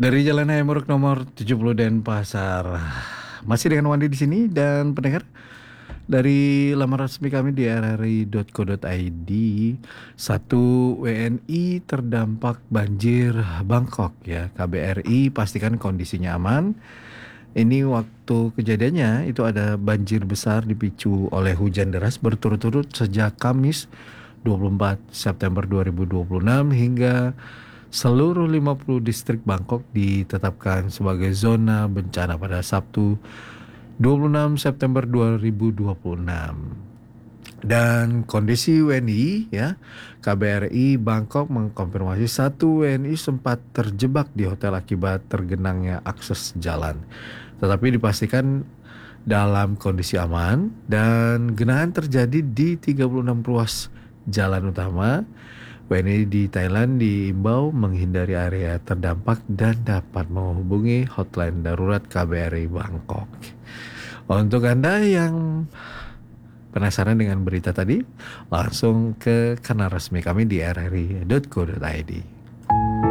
Dari Jalan Raya Muruk nomor 70 Denpasar. Masih dengan Wandi di sini dan pendengar dari laman resmi kami di rri.co.id. Satu WNI terdampak banjir Bangkok ya. KBRI pastikan kondisinya aman. Ini waktu kejadiannya itu ada banjir besar dipicu oleh hujan deras berturut-turut sejak Kamis 24 September 2026 hingga seluruh 50 distrik Bangkok ditetapkan sebagai zona bencana pada Sabtu 26 September 2026. Dan kondisi WNI ya, KBRI Bangkok mengkonfirmasi satu WNI sempat terjebak di hotel akibat tergenangnya akses jalan. Tetapi dipastikan dalam kondisi aman dan genangan terjadi di 36 ruas jalan utama. WNI di Thailand diimbau menghindari area terdampak dan dapat menghubungi hotline darurat KBRI Bangkok. Untuk Anda yang penasaran dengan berita tadi, langsung ke kanal resmi kami di rri.co.id.